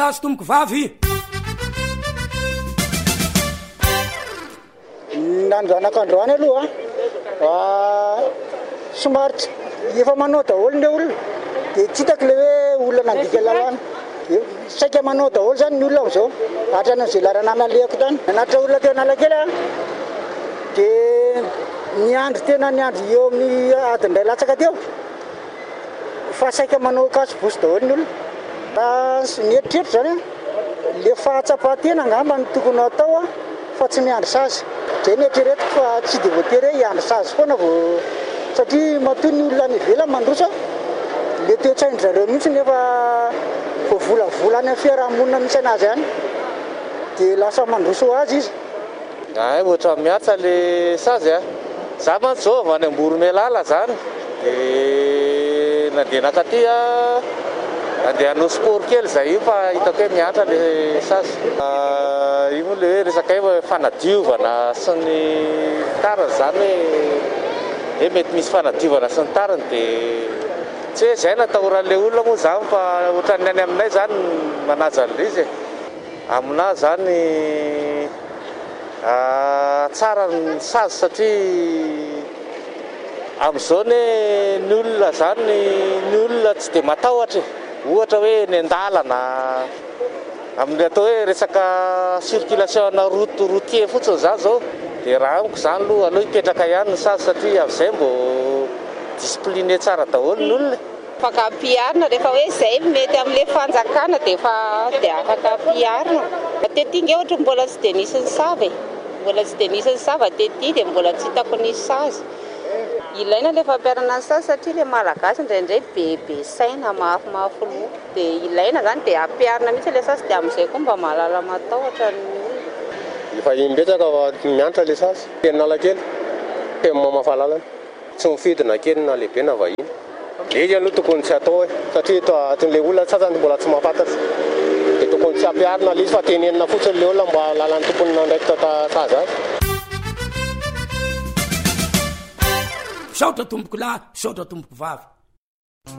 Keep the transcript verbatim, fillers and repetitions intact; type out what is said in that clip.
Azo tomboko vavy nandranakandroany aloha somary efa manao daholo le olona dia tsy hitako le hoe olona nandika lalàna saika manao daholo zany ny olona am'izao hatran'izay lalana nalehako tany nanatra olona teo Analakely a dia niandro tena niandro eo amin'ny adindray latsaka teo fa saika manao kasobosy daholo ny olona ny eritreritro zany le fahatsapatena angamba ny tokony atao a fa tsy miandry sazy zay ny eritreretiko fa tsy dia voatery hoe hiandry sazy foana vao satria matoy ny olona ny ivelany mandroso le toe-tsaindry zareo mihitsy nefa vao volavola any amin'ny fiarahamonina misy anazy any dia lasa mandroso azy izy ay ohatra miatsa le sazy a za mantsy zao avy any Amboromelala zany dia nandeha nakaty a andeha hanao sport kely zay io fa hitako hoe miatra le sazy io moa le hoe resaka hoe fanadiovana sy ny tariny zany hoe mety misy fanadiovana sy ny tariny dia tsy hoe zay natahoran'le olona moa zany fa ohatran'ny any aminay zany manaja an'izy amina zany tsara ny sazy satria amin'izao ny olona zany ny olona tsy dia matahotra ohatra hoe ny andalana amin'ny atao hoe resaka circulation route routier fotsiny zany zao dia raha amiko zany aloha aloha hipetraka ihany ny sazy satria amin'izay mbo discipliné tsara daholo ny olona afaka ampiarina rehefa hoe zay mety amin'ilay fanjakana dia efa dia afaka ampiarina tetinga ohatra mbola tsy dia nisy ny sava mbola tsy dia nisy ny sava tety dia mbola tsy hitako nisy sazy ilaina ilay fampiarana ny sazy satria ilay malagasy indraindray bebe saina mafimafy loha dia ilaina zany dia ampiarina mihitsy ilay sazy dia amin'izay koa mba mahalala matahotra ny efa imbetsaka miantra ilay sazy teny Analakely teny mamafalalana tsy mifidina kely na lehibe na vahiny izy aloha tokony tsy atao satria atin'ilay olona sasany mbola tsy mahafantatra dia tokony tsy ampiarina ilay izy fa tenenina fotsiny ilay olona mba lalan'ny tompony nandraiky tata sazy azy saotra tomboko lahy saotra tomboko vavy